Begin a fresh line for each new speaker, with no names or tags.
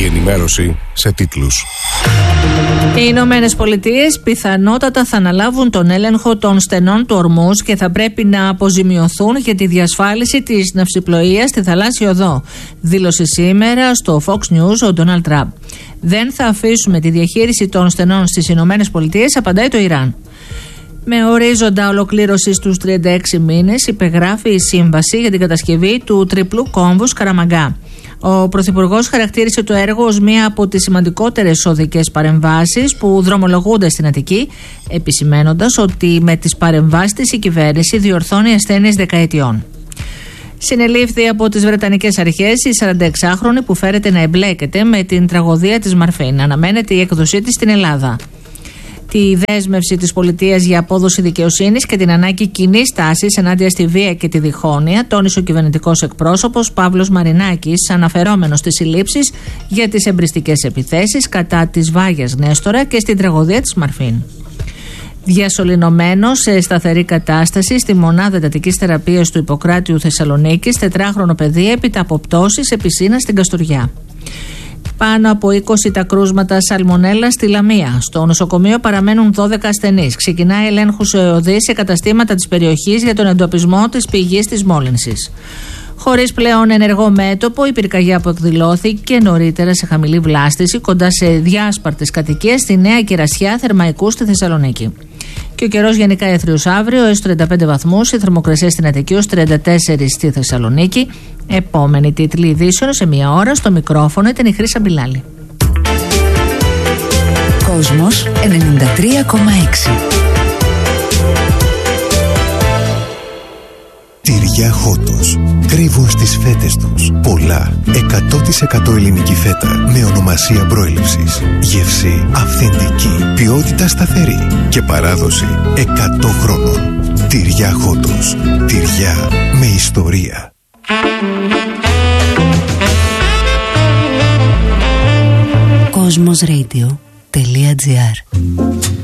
ενημέρωση σε τίτλους.
Οι Ηνωμένες Πολιτείες πιθανότατα θα αναλάβουν τον έλεγχο των στενών του Ορμούζ και θα πρέπει να αποζημιωθούν για τη διασφάλιση της ναυσιπλοείας στη θαλάσσια οδό, δήλωσε σήμερα στο Fox News ο Ντόναλντ Τραμπ. Δεν θα αφήσουμε τη διαχείριση των στενών στις Ηνωμένες Πολιτείες, απαντάει το Ιράν. Με ορίζοντα ολοκλήρωση στους 36 μήνες υπεγράφει η σύμβαση για την κατασκευή του τριπλού κόμβου Σκαραμαγκά. Ο Πρωθυπουργός χαρακτήρισε το έργο ως μία από τις σημαντικότερες οδικές παρεμβάσεις που δρομολογούνται στην Αττική, επισημένοντας ότι με τις παρεμβάσεις της η κυβέρνηση διορθώνει ασθένειες δεκαετιών. Συνελήφθη από τις Βρετανικές αρχές η 46χρονη που φέρεται να εμπλέκεται με την τραγωδία της Μαρφίν. Αναμένεται η έκδοσή της στην Ελλάδα. Τη δέσμευση της πολιτείας για απόδοση δικαιοσύνης και την ανάγκη κοινής τάσης ενάντια στη βία και τη διχόνοια τόνισε ο κυβερνητικός εκπρόσωπος Παύλος Μαρινάκης, αναφερόμενος στις συλλήψεις για τις εμπριστικές επιθέσεις κατά της Βάγιας Νέστορα και στην τραγωδία της Μαρφίν. Διασωληνωμένο σε σταθερή κατάσταση στη μονάδα εντατικής θεραπείας του Ιπποκράτειου Θεσσαλονίκης, 4χρονο παιδί έπειτα από πτώση σε πισίνα στην Καστοριά. Πάνω από 20 τα κρούσματα σαλμονέλα στη Λαμία. Στο νοσοκομείο παραμένουν 12 ασθενείς. Ξεκινάει ελέγχους ΕΟΔΗ σε καταστήματα της περιοχής για τον εντοπισμό της πηγής της μόλυνσης. Χωρίς πλέον ενεργό μέτωπο, η πυρκαγιά που εκδηλώθηκε νωρίτερα σε χαμηλή βλάστηση κοντά σε διάσπαρτες κατοικίες στη Νέα Κερασιά Θερμαϊκού στη Θεσσαλονίκη. Και ο καιρός γενικά έθριος αύριο έως 35 βαθμούς, η θερμοκρασία στην Αττική ως 34 στη Θεσσαλονίκη. Επόμενη τίτλη ειδήσεων σε μία ώρα. Στο μικρόφωνο ήταν η Χρύσα Μπιλάλη.
Κόσμος 93,6.
Τυριά Χότος. Κρύβουν στις φέτες τους πολλά 100% ελληνική φέτα με ονομασία προέλευσης. Γεύση αυθεντική, ποιότητα σταθερή και παράδοση 100 χρόνων. Τυριά Χότος. Τυριά με ιστορία.
Cosmosradio.gr